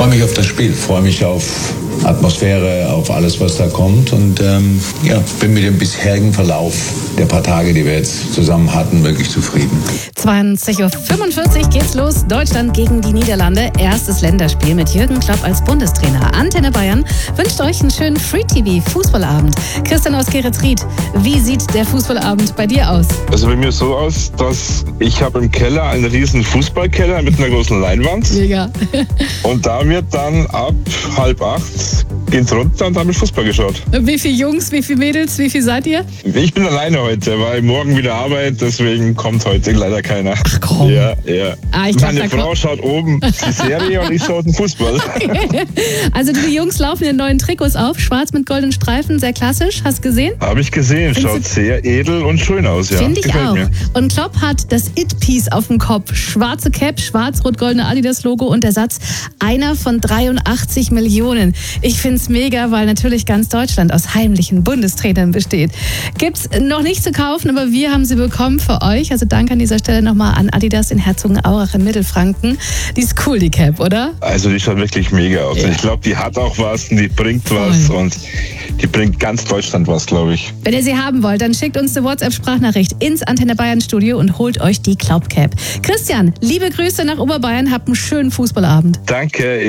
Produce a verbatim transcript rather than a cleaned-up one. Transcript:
freue mich auf das Spiel, freue mich auf Atmosphäre, auf alles, was da kommt und ähm, ja, bin mit dem bisherigen Verlauf der paar Tage, die wir jetzt zusammen hatten, wirklich zufrieden. zwanzig Uhr fünfundvierzig geht's los. Deutschland gegen die Niederlande. Erstes Länderspiel mit Jürgen Klopp als Bundestrainer. Antenne Bayern wünscht euch einen schönen Free-T V-Fußballabend. Christian aus Geretsried, wie sieht der Fußballabend bei dir aus? Also bei mir so aus, dass ich habe im Keller einen riesen Fußballkeller mit einer großen Leinwand. Mega. Und da wird dann ab halb acht geht's runter und dann wird Fußball geschaut. Wie viele Jungs, wie viele Mädels, wie viel seid ihr? Ich bin alleine heute, weil morgen wieder Arbeit, deswegen kommt heute leider keiner. Ach komm. Ja, ja. Ah, ich Meine dachte, Frau komm. schaut oben die Serie und ich schaue den Fußball. Also die Jungs laufen in neuen Trikots auf, schwarz mit goldenen Streifen, sehr klassisch. Hast du gesehen? Habe ich gesehen, Findest schaut du- sehr edel und schön aus. Ja. Finde ich Gefällt auch. mir. Und Klopp hat das It-Piece auf dem Kopf. Schwarze Cap, schwarz-rot-goldene Adidas-Logo und der Satz, einer von dreiundachtzig Millionen. Ich finde es mega, weil natürlich ganz Deutschland aus heimlichen Bundestrainern besteht. Gibt's noch nicht zu kaufen, aber wir haben sie bekommen für euch. Also danke an dieser Stelle nochmal an Adidas in Herzogenaurach in Mittelfranken. Die ist cool, die Cap, oder? Also die schaut wirklich mega aus. Ja. Ich glaube, die hat auch was und die bringt was Voll. und die bringt ganz Deutschland was, glaube ich. Wenn ihr sie haben wollt, dann schickt uns eine WhatsApp-Sprachnachricht ins Antenne Bayern Studio und holt euch die Klopp Cap. Christian, liebe Grüße nach Oberbayern, habt einen schönen Fußballabend. Danke.